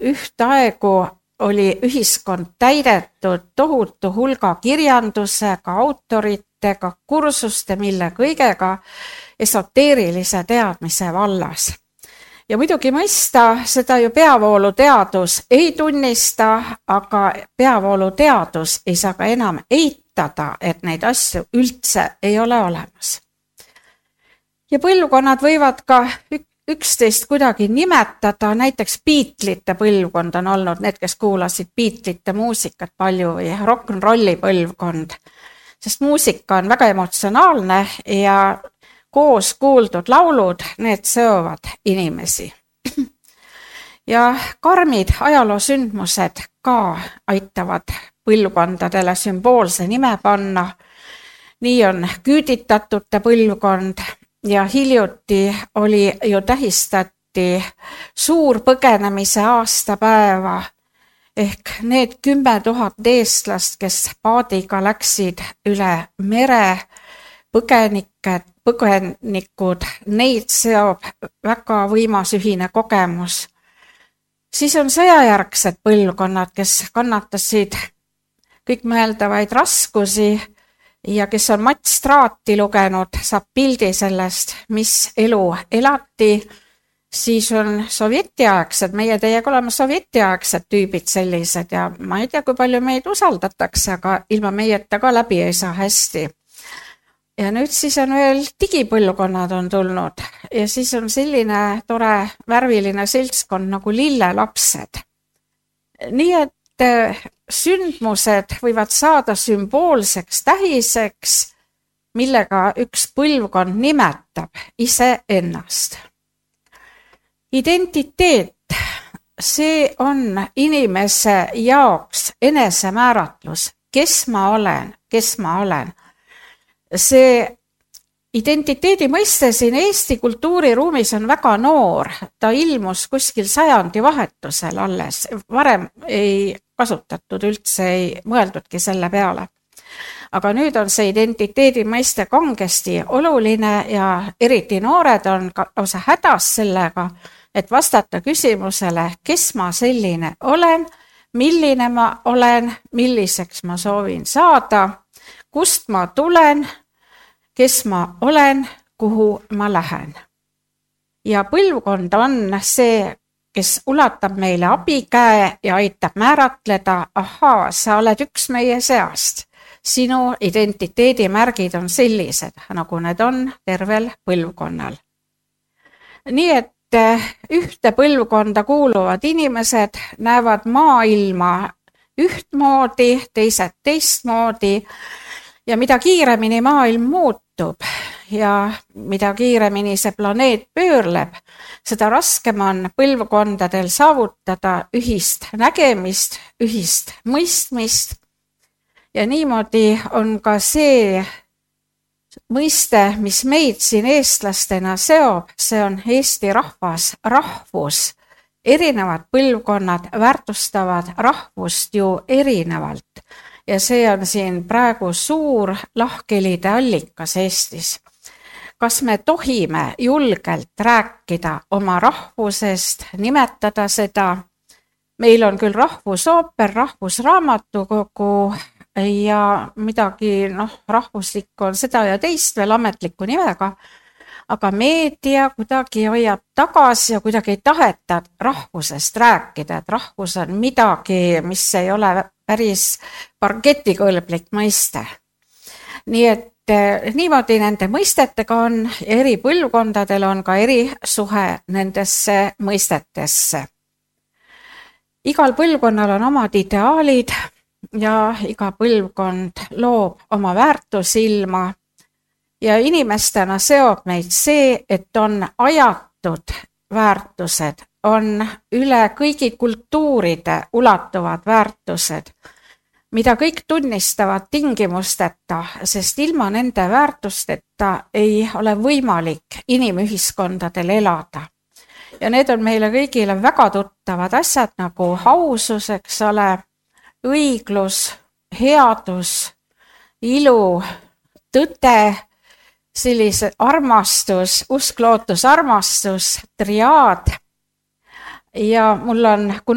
ühtaegu oli ühiskond täidetud tohutu hulga kirjandusega, autoritega, kursuste, mille kõigega esoteerilise teadmise vallas. Ja muidugi mõista, seda ju peavooluteadus ei tunnista, aga peavooluteadus ei saa ka enam eitada, et neid asju üldse ei ole olemas. Ja põlvkonnad võivad ka üksteist kuidagi nimetada, näiteks Beatlesite põlvkond on olnud need, kes kuulasid Beatlesite muusikat palju või rock'n'rolli põlvkond, sest muusika on väga emotsionaalne ja koos kuuldud laulud, need seovad inimesi. Ja karmid ajaloosündmused ka aitavad põlvkondadele sümboolse nime panna. Nii on küüditatute põlvkond ja hiljuti oli ju tähistati suur põgenemise aastapäeva ehk need 10 000 eestlast, kes paadiga läksid üle mere, põgenikud, neid seob väga võimas ühine kogemus. Siis on sõjajärgsed põlvkonnad, kes kannatasid kõikmõeldavaid raskusi ja kes on Mats Traati lugenud, saab pildi sellest, mis elu elati. Siis on sovjetiaegsed, meie teiega oleme sovjetiaegsed tüübid sellised ja ma ei tea, kui palju meid usaldatakse, aga ilma meieta ka läbi ei saa hästi. Ja nüüd siis on veel digipõlvkonnad on tulnud ja siis on selline tore värviline seltskond nagu lillelapsed. Nii et sündmused võivad saada sümboolseks tähiseks, millega üks põlvkond nimetab iseennast. Identiteet, see on inimese jaoks enesemääratlus, kes ma olen. See identiteedi mõiste siin Eesti kultuuriruumis on väga noor, ta ilmus kuskil sajandi vahetusel alles, varem ei kasutatud üldse, ei mõeldudki selle peale. Aga nüüd on see identiteedi mõiste kangesti oluline ja eriti noored on osa hädas sellega, et vastata küsimusele, kes ma selline olen, milline ma olen, milliseks ma soovin saada, kust ma tulen, kes ma olen, kuhu ma lähen. Ja põlvkond on see, kes ulatab meile abikäe ja aitab määratleda, ahaa, sa oled üks meie seast. Sinu identiteedimärgid on sellised, nagu need on tervel põlvkonnal. Nii et ühte põlvkonda kuuluvad inimesed näevad maailma ühtmoodi, teised teistmoodi ja mida kiiremini maailm muutub ja mida kiiremini see planeet pöörleb, seda raskem on põlvkondadel saavutada ühist nägemist, ühist mõistmist ja niimoodi on ka see mõiste, mis meid siin eestlastena seob, see on Eesti rahvas, rahvus. Erinevad põlvkonnad väärtustavad rahvust ju erinevalt ja see on siin praegu suur lahkhelide allikas Eestis. Kas me tohime julgelt rääkida oma rahvusest, nimetada seda? Meil on küll rahvusooper, rahvusraamatukogu ja midagi, rahvuslik on seda ja teist veel ametliku nimega, aga meedia kuidagi hoiab tagasi ja kuidagi ei taheta rahvusest rääkida, et rahvus on midagi, mis ei ole päris parketikõlblik mõiste. Nii et niimoodi nende mõistetega on, eri põlvkondadel on ka eri suhe nendesse mõistetesse. Igal põlvkonnal on omad ideaalid ja iga põlvkond loob oma väärtusilma ja inimestena seob meid see, et on ajatud väärtused, on üle kõigi kultuuride ulatuvad väärtused, mida kõik tunnistavad tingimusteta, sest ilma nende väärtusteta ei ole võimalik inimühiskondadel elada. Ja need on meile kõigile väga tuttavad asjad nagu ausus, eks ole, õiglus, headus, ilu, tõde, sellise armastus, usk, lootus, armastus, triaad. Ja mul on,